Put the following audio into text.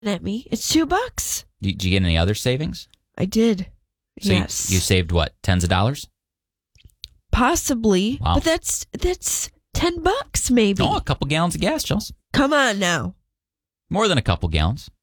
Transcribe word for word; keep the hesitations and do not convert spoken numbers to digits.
at me. It's two bucks. Did you get any other savings? I did. So yes. You, you saved what? Tens of dollars? Possibly. Wow. But that's that's ten bucks maybe. Oh, a couple gallons of gas, Chelsea. Come on now. More than a couple gallons.